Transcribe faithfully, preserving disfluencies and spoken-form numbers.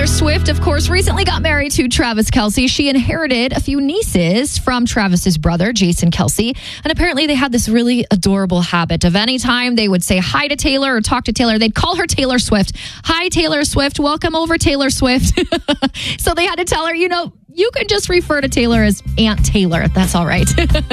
Taylor Swift, of course, recently got married to Travis Kelce. She inherited a few nieces from Travis's brother, Jason Kelce. And apparently they had this really adorable habit of any time they would say hi to Taylor or talk to Taylor, they'd call her Taylor Swift. Hi, Taylor Swift. Welcome over, Taylor Swift. So they had to tell her, you know, you can just refer to Taylor as Aunt Taylor. That's all right.